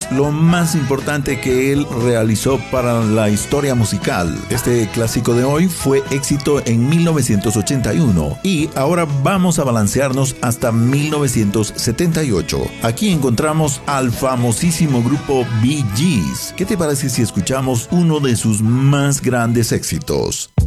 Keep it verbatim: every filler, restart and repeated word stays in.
lo más importante que él realizó para la historia musical. Este clásico de hoy fue éxito en mil novecientos ochenta y uno y ahora vamos a balancearnos hasta mil novecientos setenta y ocho. Aquí encontramos al famosísimo grupo Bee Gees. ¿Qué te parece si escuchamos uno de sus más grandes éxitos?